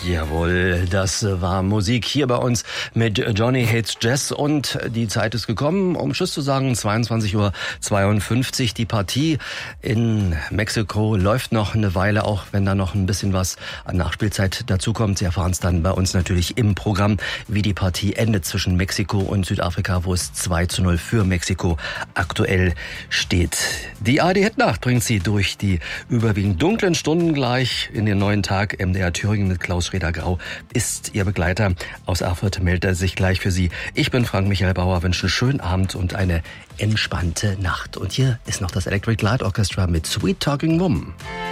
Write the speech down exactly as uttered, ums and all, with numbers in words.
Jawohl, das war Musik hier bei uns mit Johnny Hates Jazz und die Zeit ist gekommen, um Tschüss zu sagen, zweiundzwanzig Uhr zweiundfünfzig. Die Partie in Mexiko läuft noch eine Weile, auch wenn da noch ein bisschen was an Nachspielzeit dazukommt. Sie erfahren es dann bei uns natürlich im Programm, wie die Partie endet zwischen Mexiko und Südafrika, wo es zwei zu null für Mexiko aktuell steht. Die A R D-Hitnacht bringt Sie durch die überwiegend dunklen Stunden gleich in den neuen Tag. M D R Thüringen mit Klaus Reder-Grau ist Ihr Begleiter. Aus Erfurt meldet er sich gleich für Sie. Ich bin Frank-Michael Bauer, wünsche einen schönen Abend und eine entspannte Nacht. Und hier ist noch das Electric Light Orchestra mit Sweet Talking Woman.